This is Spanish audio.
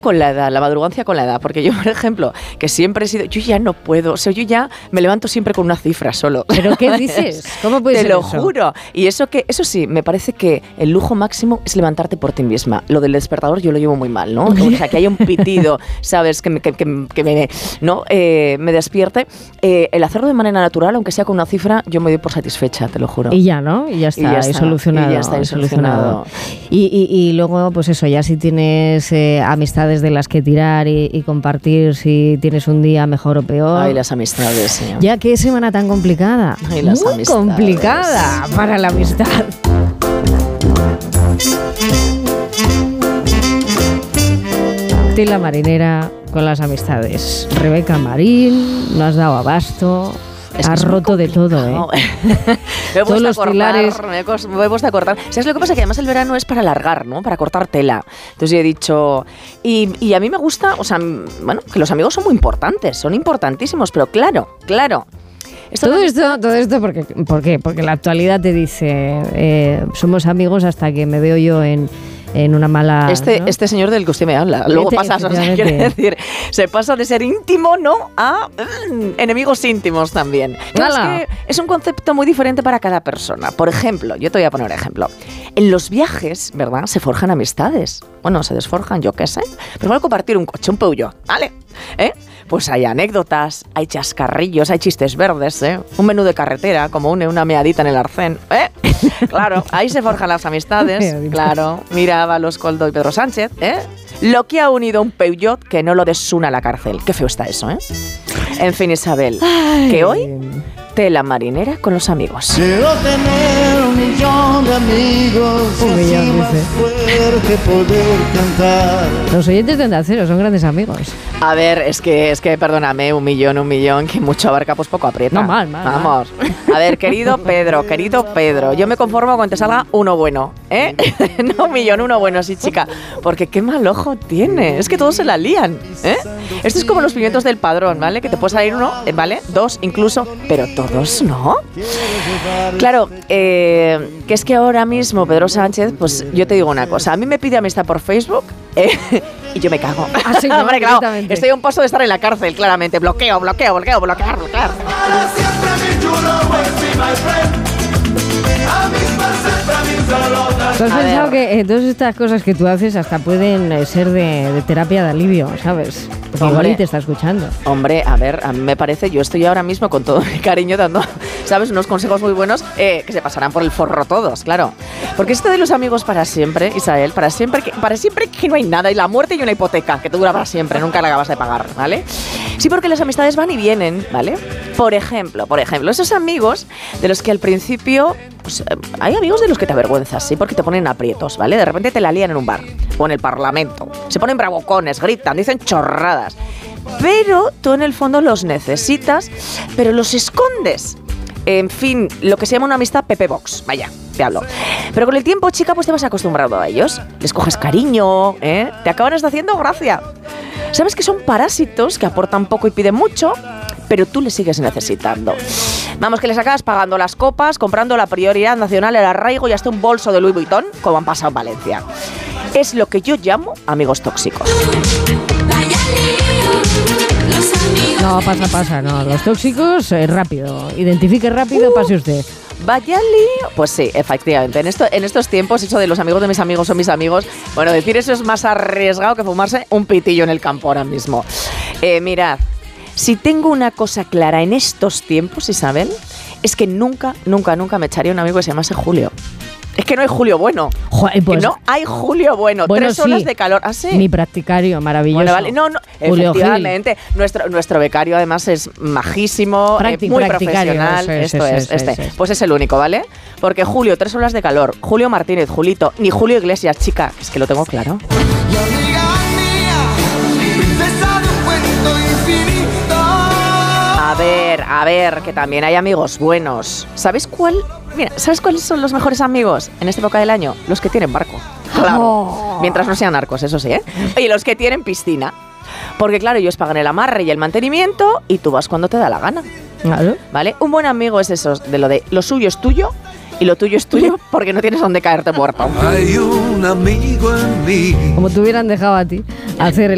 con la edad, la madrugancia con la edad, porque yo, por ejemplo, que siempre he sido, yo ya no puedo, o sea, yo ya me levanto siempre con una cifra solo. ¿Pero qué dices? ¿Cómo puede ser eso? eso? Te lo juro. Y eso sí, me parece que el lujo máximo es levantarte por ti misma. Lo del despertador yo lo llevo muy mal, ¿no? O sea, que haya un pitido, ¿sabes? Que me despierte. El hacerlo de manera natural, aunque sea con una cifra, yo me doy por satisfecha, te lo juro. Y ya, ¿no? Y ya está, y solucionado. Y ya está solucionado. Y luego, pues eso, ya si tienes amistades de las que tirar y compartir si tienes un día mejor o peor. Ay, las amistades, sí. Ya qué semana tan complicada. Ay, las muy amistades. Complicada para la amistad. Tela marinera con las amistades. Rebeca Marín, no has dado abasto. Has roto de todo, ¿eh? Me he puesto a cortar. ¿Sabes lo que pasa? Que además el verano es para alargar, ¿no? Para cortar tela. Entonces yo he dicho... Y a mí me gusta, o sea, bueno, que los amigos son muy importantes, son importantísimos, pero claro. Todo esto, ¿por qué? Porque la actualidad te dice, somos amigos hasta que me veo yo en una mala... ¿no? Este señor del que usted me habla, luego pasas, o sea, quiere decir, se pasa de ser íntimo, ¿no? A enemigos íntimos también. Es que es un concepto muy diferente para cada persona. Por ejemplo, yo te voy a poner un ejemplo. En los viajes, ¿verdad? Se forjan amistades. Bueno, se desforjan, yo qué sé. Pero van a compartir un coche, un Peugeot, ¿vale? Pues hay anécdotas, hay chascarrillos, hay chistes verdes, un menú de carretera, como una meadita en el arcén, Claro, ahí se forjan las amistades, claro. Mira, Ábalos, Koldo y Pedro Sánchez, Lo que ha unido un Peugeot que no lo desuna a la cárcel. Qué feo está eso, En fin, Isabel, que hoy tela marinera con los amigos. Quiero tener 1.000.000 de amigos, y así más fuerte poder cantar. Los oyentes de Onda Cero son grandes amigos. A ver, es que perdóname, 1.000.000, que mucho abarca, pues poco aprieta. No, mal. Vamos. A ver, querido Pedro, yo me conformo con que te salga uno bueno, No 1.000.000, uno bueno, sí, chica. Porque qué mal ojo tiene. Es que todos se la lían, Esto es como los pimientos del Padrón, ¿vale? Que te puede salir uno, ¿vale? Dos incluso, pero todos no. Claro, que es que ahora mismo Pedro Sánchez, pues yo te digo una cosa. A mí me pide amistad por Facebook, y yo me cago. Así no, hombre, claro, estoy a un paso de estar en la cárcel, claramente. Bloquear. ¿Tú has pensado que todas estas cosas que tú haces hasta pueden ser de terapia de alivio, ¿sabes? Porque igual te está escuchando. Hombre, a ver, a mí me parece, yo estoy ahora mismo con todo mi cariño dando, ¿sabes? Unos consejos muy buenos que se pasarán por el forro todos, claro. Porque esto de los amigos para siempre, Isabel, para siempre que no hay nada, y la muerte y una hipoteca que te dura para siempre, nunca la acabas de pagar, ¿vale? Sí, porque las amistades van y vienen, ¿vale? Por ejemplo, esos amigos de los que al principio... Pues, hay amigos de los que te avergüenzas, sí, porque te ponen aprietos, ¿vale? De repente te la lían en un bar o en el Parlamento. Se ponen bravucones, gritan, dicen chorradas. Pero tú en el fondo los necesitas, pero los escondes. En fin, lo que se llama una amistad Pepe Box, vaya, te hablo. Pero con el tiempo, chica, pues te vas acostumbrado a ellos. Les coges cariño, te acaban haciendo gracia. Sabes que son parásitos que aportan poco y piden mucho, pero tú les sigues necesitando. Vamos, que les acabas pagando las copas, comprando la prioridad nacional, el arraigo y hasta un bolso de Louis Vuitton, como han pasado en Valencia. Es lo que yo llamo amigos tóxicos. No, pasa, no. Los tóxicos, rápido. Identifique rápido, pase usted. Vaya lío. Pues sí, efectivamente. En estos tiempos, eso de los amigos de mis amigos son mis amigos, bueno, decir eso es más arriesgado que fumarse un pitillo en el campo ahora mismo. Mirad, si tengo una cosa clara en estos tiempos, Isabel, es que nunca me echaría un amigo que se llamase Julio. Es que no hay Julio bueno. Joder, pues, que no hay Julio bueno. 3 horas de calor. ¿Ah, sí? Mi practicario, maravilloso. Bueno, vale. No, efectivamente. Nuestro becario además es majísimo, muy profesional. Pues es el único, ¿vale? Porque Julio, 3 horas de calor. Julio Martínez, Julito. Ni Julio Iglesias, chica. Es que lo tengo claro. A ver, que también hay amigos buenos. ¿Sabes cuáles son los mejores amigos en esta época del año? Los que tienen barco. Claro. Mientras no sean narcos, eso sí, Y los que tienen piscina. Porque claro, ellos pagan el amarre y el mantenimiento y tú vas cuando te da la gana. Claro. ¿Vale? Un buen amigo es eso, de lo de lo suyo es tuyo y lo tuyo es tuyo porque no tienes dónde caerte muerto. Hay un amigo en mí. Como te hubieran dejado a ti hacer